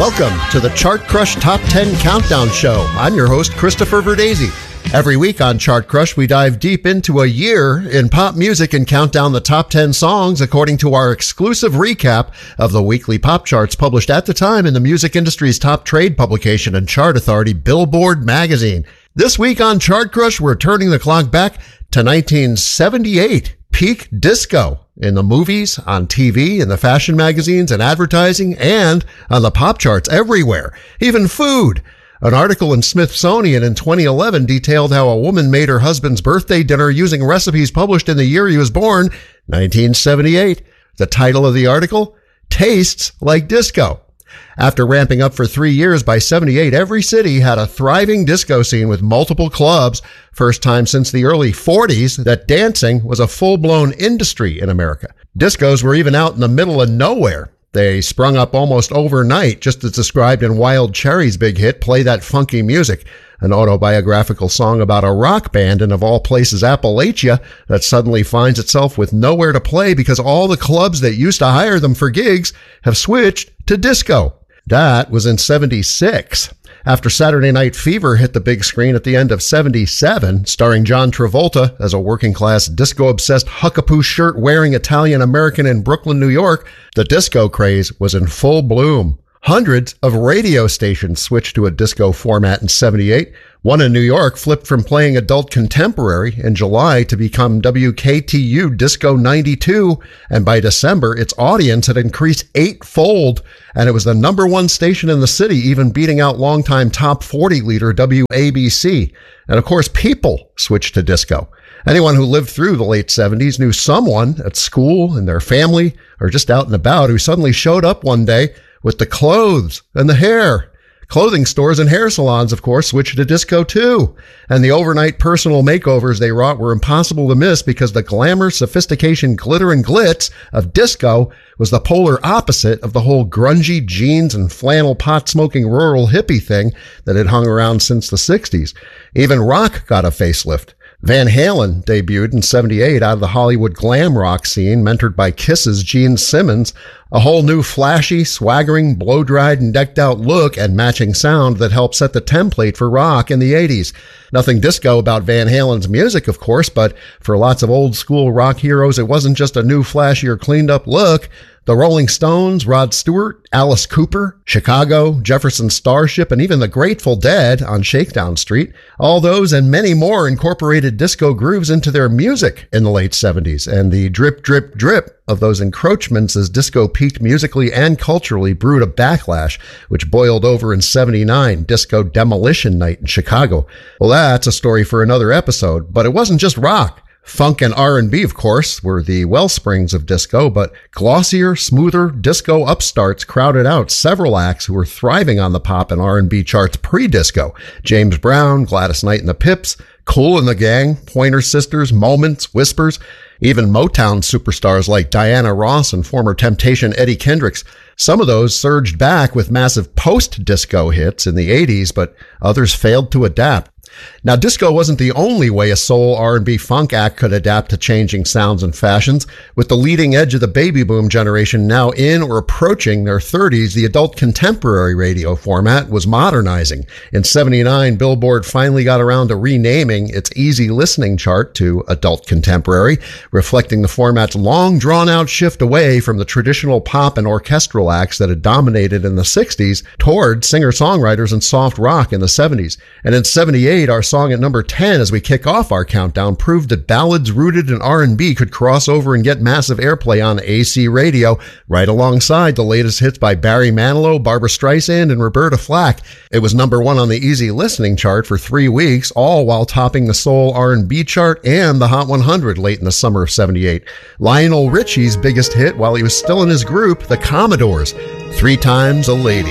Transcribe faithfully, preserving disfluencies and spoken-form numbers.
Welcome to the Chart Crush Top ten Countdown Show. I'm your host, Christopher Verdesi. Every week on Chart Crush, we dive deep into a year in pop music and count down the top ten songs according to our exclusive recap of the weekly pop charts published at the time in the music industry's top trade publication and chart authority, Billboard magazine. This week on Chart Crush, we're turning the clock back to nineteen seventy-eight, peak disco. In the movies, on T V, in the fashion magazines and advertising, and on the pop charts everywhere, even food. An article in Smithsonian in twenty eleven detailed how a woman made her husband's birthday dinner using recipes published in the year he was born, nineteen seventy-eight. The title of the article, Tastes Like Disco. After ramping up for three years, by seventy-eight, every city had a thriving disco scene with multiple clubs. First time since the early forties that dancing was a full-blown industry in America. Discos were even out in the middle of nowhere. They sprung up almost overnight, just as described in Wild Cherry's big hit, Play That Funky Music, an autobiographical song about a rock band in, of all places, Appalachia, that suddenly finds itself with nowhere to play because all the clubs that used to hire them for gigs have switched to disco. That was in seventy-six. After Saturday Night Fever hit the big screen at the end of seventy-seven, starring John Travolta as a working-class, disco-obsessed, huckapoo shirt-wearing Italian-American in Brooklyn, New York, the disco craze was in full bloom. Hundreds of radio stations switched to a disco format in seventy-eight. One in New York flipped from playing adult contemporary in July to become W K T U Disco ninety-two, and by December, its audience had increased eightfold, and it was the number one station in the city, even beating out longtime top forty leader W A B C. And of course, people switched to disco. Anyone who lived through the late seventies knew someone at school, in their family, or just out and about who suddenly showed up one day with the clothes and the hair. Clothing stores and hair salons, of course, switched to disco too. And the overnight personal makeovers they wrought were impossible to miss because the glamour, sophistication, glitter, and glitz of disco was the polar opposite of the whole grungy jeans and flannel pot-smoking rural hippie thing that had hung around since the sixties. Even rock got a facelift. Van Halen debuted in seventy-eight out of the Hollywood glam rock scene, mentored by Kiss's Gene Simmons, a whole new flashy, swaggering, blow-dried and decked-out look and matching sound that helped set the template for rock in the eighties. Nothing disco about Van Halen's music, of course, but for lots of old-school rock heroes, it wasn't just a new, flashier, cleaned-up look. The Rolling Stones, Rod Stewart, Alice Cooper, Chicago, Jefferson Starship, and even the Grateful Dead on Shakedown Street, all those and many more incorporated disco grooves into their music in the late seventies, and the drip, drip, drip of those encroachments as disco peaked musically and culturally brewed a backlash, which boiled over in seventy-nine, Disco Demolition Night in Chicago. Well, that's a story for another episode, but it wasn't just rock. Funk and R and B, of course, were the wellsprings of disco, but glossier, smoother disco upstarts crowded out several acts who were thriving on the pop and R and B charts pre-disco. James Brown, Gladys Knight and the Pips, Kool and the Gang, Pointer Sisters, Moments, Whispers, even Motown superstars like Diana Ross and former Temptation Eddie Kendricks. Some of those surged back with massive post-disco hits in the eighties, but others failed to adapt. Now, disco wasn't the only way a soul, R and B, funk act could adapt to changing sounds and fashions. With the leading edge of the baby boom generation now in or approaching their thirties, the adult contemporary radio format was modernizing. In seventy-nine, Billboard finally got around to renaming its easy listening chart to adult contemporary, reflecting the format's long drawn-out shift away from the traditional pop and orchestral acts that had dominated in the sixties toward singer-songwriters and soft rock in the seventies. And in seventy-eight, our song at number ten as we kick off our countdown proved that ballads rooted in R and B could cross over and get massive airplay on A C radio right alongside the latest hits by Barry Manilow, Barbra Streisand, and Roberta Flack. It was number one on the easy listening chart for three weeks, all while topping the soul R and B chart and the Hot one hundred late in the summer of seventy-eight. Lionel Richie's biggest hit while he was still in his group, the Commodores, Three Times a Lady.